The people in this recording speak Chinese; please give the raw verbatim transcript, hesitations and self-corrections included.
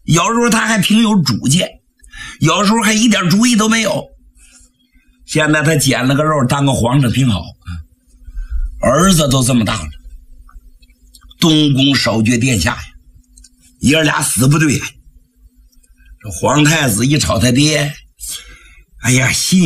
有时候他还挺有主见，有时候还一点主意都没有。现在他捡了个肉当个皇上挺好，儿子都这么大了，东宫守爵殿下呀，爷俩死不对呀。这皇太子一瞅他爹，哎呀，心